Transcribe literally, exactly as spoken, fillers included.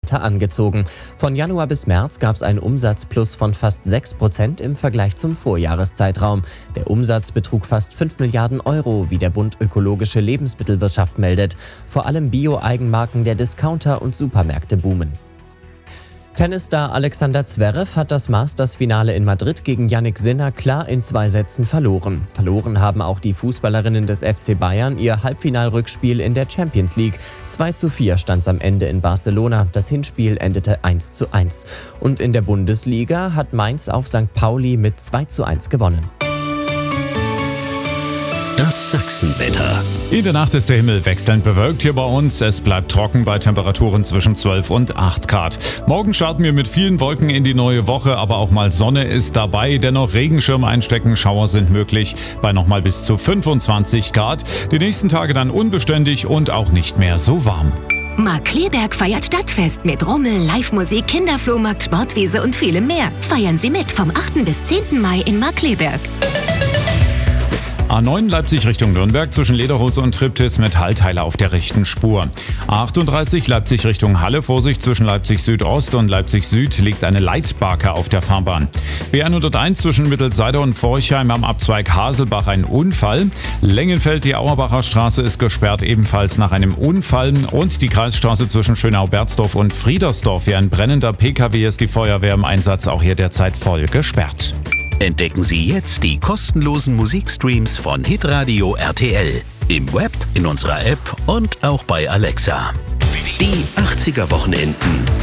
weiter angezogen. Von Januar bis März gab es einen Umsatzplus von fast sechs Prozent im Vergleich zum Vorjahreszeitraum. Der Umsatz betrug fast fünf Milliarden Euro, wie der Bund Ökologische Lebensmittelwirtschaft meldet. Vor allem Bio-Eigenmarken der Discounter und Supermärkte boomen. Tennisstar Alexander Zverev hat das Masters-Finale in Madrid gegen Jannik Sinner klar in zwei Sätzen verloren. Verloren haben auch die Fußballerinnen des F C Bayern ihr Halbfinalrückspiel in der Champions League. zwei zu vier stand es am Ende in Barcelona. Das Hinspiel endete eins zu eins. Und in der Bundesliga hat Mainz auf Sankt Pauli mit zwei zu eins gewonnen. Das Sachsenwetter. In der Nacht ist der Himmel wechselnd bewölkt hier bei uns. Es bleibt trocken bei Temperaturen zwischen zwölf und acht Grad. Morgen starten wir mit vielen Wolken in die neue Woche, aber auch mal Sonne ist dabei. Dennoch Regenschirm einstecken, Schauer sind möglich bei nochmal bis zu fünfundzwanzig Grad. Die nächsten Tage dann unbeständig und auch nicht mehr so warm. Markkleeberg feiert Stadtfest mit Rummel, Live-Musik, Kinderflohmarkt, Sportwiese und vielem mehr. Feiern Sie mit vom achten bis zehnten Mai in Markkleeberg. A neun Leipzig Richtung Nürnberg zwischen Lederhose und Triptis mit Haltteile auf der rechten Spur. A achtunddreißig Leipzig Richtung Halle, Vorsicht zwischen Leipzig Südost und Leipzig Süd liegt eine Leitbarke auf der Fahrbahn. B hunderteins zwischen Mittelseide und Forchheim am Abzweig Haselbach ein Unfall. Längenfeld, die Auerbacher Straße ist gesperrt, ebenfalls nach einem Unfall. Und die Kreisstraße zwischen Schönau-Berzdorf und Friedersdorf. Wie ein brennender P K W ist die Feuerwehr im Einsatz auch hier derzeit voll gesperrt. Entdecken Sie jetzt die kostenlosen Musikstreams von Hitradio R T L. Im Web, in unserer App und auch bei Alexa. Die achtziger Wochenenden.